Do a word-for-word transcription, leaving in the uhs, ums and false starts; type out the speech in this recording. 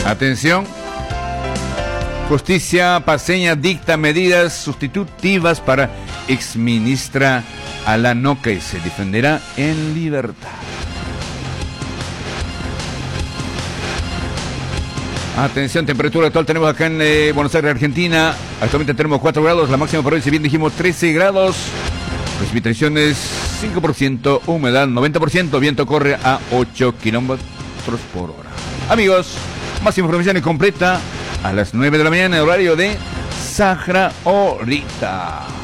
Atención. Justicia paceña dicta medidas sustitutivas para exministra Alano, que se defenderá en libertad. Atención, temperatura actual tenemos acá en eh, Buenos Aires, Argentina. Actualmente tenemos cuatro grados, la máxima por hoy, si bien dijimos trece grados. Precipitaciones cinco por ciento, humedad noventa por ciento, viento corre a ocho kilómetros por hora. Amigos, más información completa a las nueve de la mañana, horario de Sahara Ahorita.